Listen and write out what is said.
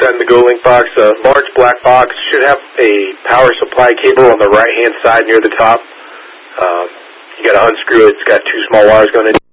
inside the GoLink box. A large black box should have a power supply cable on the right-hand side near the top. You got to unscrew it. It's got two small wires going in.